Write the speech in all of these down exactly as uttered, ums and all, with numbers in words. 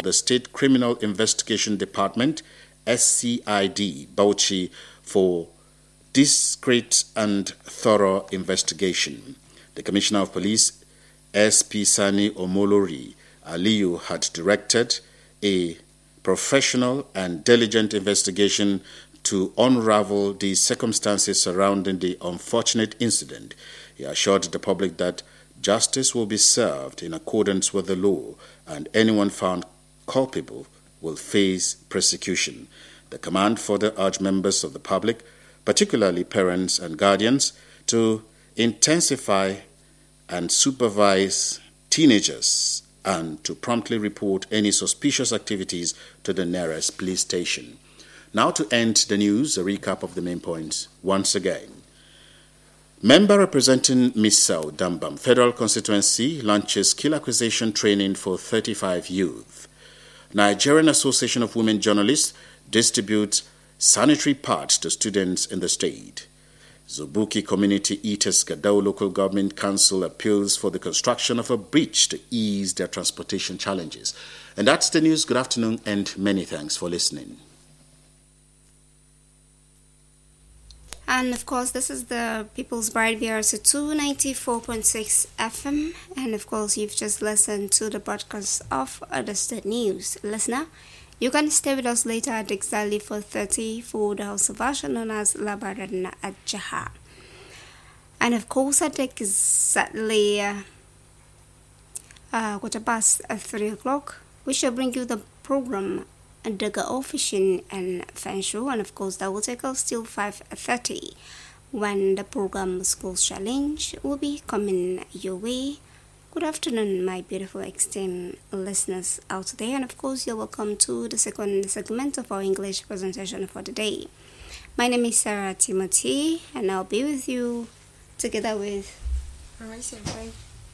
the State Criminal Investigation Department, S C I D, Bauchi, for discreet and thorough investigation. The Commissioner of Police, S P Sani Omolori Aliyu, had directed a professional and diligent investigation to unravel the circumstances surrounding the unfortunate incident. He assured the public that justice will be served in accordance with the law and anyone found culpable will face prosecution. The command further urged members of the public, particularly parents and guardians, to intensify and supervise teenagers and to promptly report any suspicious activities to the nearest police station. Now to end the news, a recap of the main points once again. Member representing Misau Dambam Federal Constituency launches skill acquisition training for thirty-five youth. Nigerian Association of Women Journalists distributes sanitary pads to students in the state. Zubuki Community Eaters Gadao Local Government Council appeals for the construction of a bridge to ease their transportation challenges. And that's the news. Good afternoon and many thanks for listening. And of course, this is the People's Bride V R C two ninety-four point six F M. And of course, you've just listened to the broadcast of the State News. Listener, you can stay with us later at exactly four thirty for the House version known as Labaran at Jaha. And of course, at exactly uh, uh, quarter past uh, three o'clock, we shall bring you the program Daga Fishing and Fan Show, and of course that will take us till five thirty when the program Schools Challenge will be coming your way. Good afternoon, my beautiful esteemed listeners out there, and of course you're welcome to the second segment of our English presentation for the day. My name is Sarah Timothy, and I'll be with you together with Alright,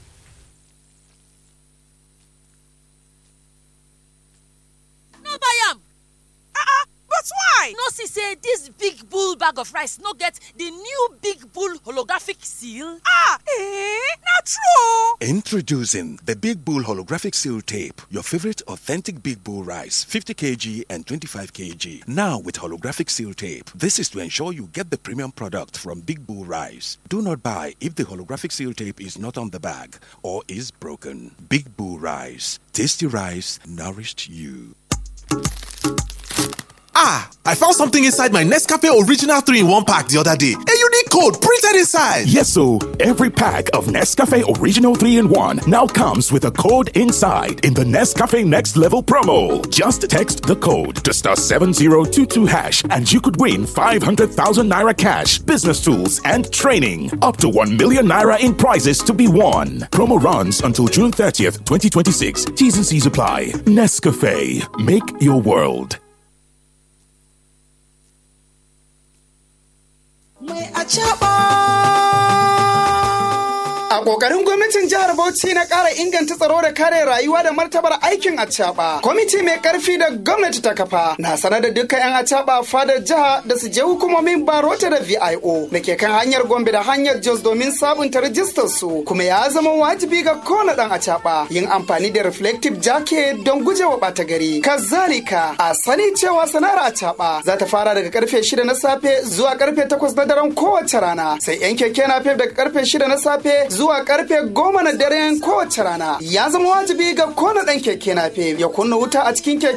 No buy am. Uh-uh, but why? No see say this big bull bag of rice no get the new big bull holographic seal. Ah, eh, not true. Introducing the Big Bull Holographic Seal Tape, your favorite authentic Big Bull rice, fifty kilograms and twenty-five kilograms. Now with holographic seal tape. This is to ensure you get the premium product from Big Bull Rice. Do not buy if the holographic seal tape is not on the bag or is broken. Big Bull Rice. Tasty rice nourished you. Ah, I found something inside my Nescafe Original three in one pack the other day. A unique code printed inside. Yes, so every pack of Nescafe Original three in one now comes with a code inside in the Nescafe Next Level promo. Just text the code to star seven zero two two hash and you could win five hundred thousand naira cash, business tools, and training. Up to one million naira in prizes to be won. Promo runs until June thirtieth, twenty twenty-six. T's and C's apply. Nescafe. Make your world. Mai acaba a kokarin gwamnatin jihar Bauchi na ƙara inganta tsaro da kare rayuwa da martabar aikin acaba. Kwamiti mai ƙarfi da gwamnati ta kafa na sanar da dukkan 'yan acaba fadar jiha da su je hukumomin Barota da V I O da ke kan hanyar Gombe da hanyar Jos domin sabunta rajistar su, kuma ya zama wajibi ga kowane ɗan acaba yin amfani da reflective jacket don gujewa ɓata gari. Kazalika a sani cewa sana'ar acaba za ta fara daga karfe shida na safe zuwa karfe takwas na daren kowace rana, sai 'yan keke napep daga karfe shida na safe zuwa karfe goma na daren kowace rana. Ya zama wajibi ga kowane ɗan keke napep ya kunna wuta a cikin keke